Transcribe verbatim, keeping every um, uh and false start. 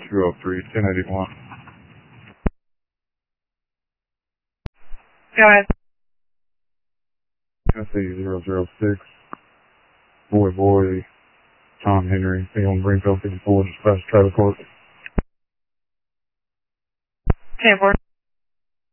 two oh three, ten eighty-one. Go ahead. S A zero zero six, boy boy, Tom Henry, on Greenfield fifty-four, dispatch traffic court. ten four.